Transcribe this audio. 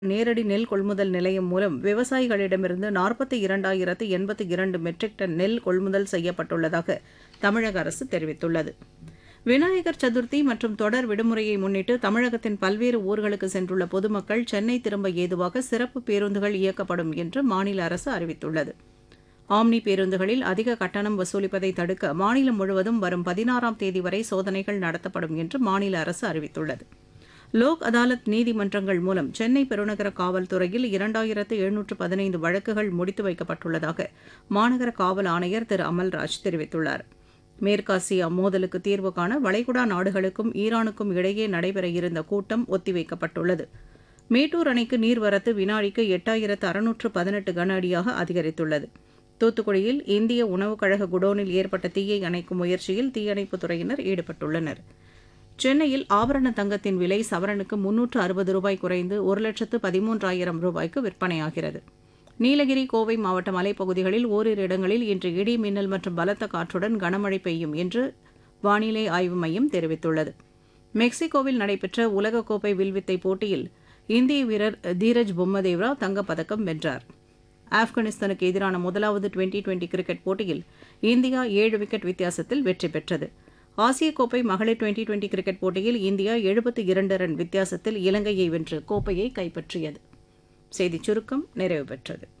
நேரடி நெல் கொள்முதல் நிலையம் மூலம் விவசாயிகளிடமிருந்து 42,082 மெட்ரிக் டன் நெல் கொள்முதல் செய்யப்பட்டுள்ளதாக தமிழக அரசு தெரிவித்துள்ளது. விநாயகர் சதுர்த்தி மற்றும் தொடர் விடுமுறையை முன்னிட்டு தமிழகத்தின் பல்வேறு ஊர்களுக்கு சென்றுள்ள பொதுமக்கள் சென்னை திரும்ப ஏதுவாக சிறப்பு பேருந்துகள் இயக்கப்படும் என்று மாநில அரசு அறிவித்துள்ளது. ஆம்னி பேருந்துகளில் அதிக கட்டணம் வசூலிப்பதை தடுக்க மாநிலம் முழுவதும் வரும் 16ஆம் தேதி வரை சோதனைகள் நடத்தப்படும் என்று மாநில அரசு அறிவித்துள்ளது. லோக் அதாலத் நீதிமன்றங்கள் மூலம் சென்னை பெருநகர காவல்துறையில் 2715 வழக்குகள் முடித்து வைக்கப்பட்டுள்ளதாக மாநகர காவல் ஆணையர் திரு அமல்ராஜ் தெரிவித்துள்ளார். மேற்காசிய மோதலுக்கு தீர்வு காண வளைகுடா நாடுகளுக்கும் ஈரானுக்கும் இடையே நடைபெற இருந்த கூட்டம் ஒத்திவைக்கப்பட்டுள்ளது. மேட்டூர் அணைக்கு நீர்வரத்து வினாடிக்கு 8618 கன அடியாக அதிகரித்துள்ளது. தூத்துக்குடியில் இந்திய உணவுக் கழக குடோனில் ஏற்பட்ட தீயை அணைக்கும் முயற்சியில் தீயணைப்புத் துறையினர் ஈடுபட்டுள்ளனர். சென்னையில் ஆபரண தங்கத்தின் விலை சவரனுக்கு 360 ரூபாய் குறைந்து 1,13,000 ரூபாய்க்கு விற்பனையாகிறது. நீலகிரி, கோவை மாவட்ட மலைப்பகுதிகளில் ஓரிரு இடங்களில் இன்று இடி, மின்னல் மற்றும் பலத்த காற்றுடன் கனமழை பெய்யும் என்று வானிலை ஆய்வு மையம் தெரிவித்துள்ளது. மெக்சிகோவில் நடைபெற்ற உலகக்கோப்பை வில்வித்தை போட்டியில் இந்திய வீரர் தீரஜ் பொம்மதேவரா தங்கப்பதக்கம் வென்றார். ஆப்கானிஸ்தானுக்கு எதிரான முதலாவது டுவெண்டி கிரிக்கெட் போட்டியில் இந்தியா 7 விக்கெட் வித்தியாசத்தில் வெற்றி பெற்றது. ஆசிய கோப்பை மகளிர் டுவெண்டி கிரிக்கெட் போட்டியில் இந்தியா 72 ரன் வித்தியாசத்தில் இலங்கையை வென்று கோப்பையை கைப்பற்றியது. செய்திச் சுருக்கம் நிறைவு பெற்றது.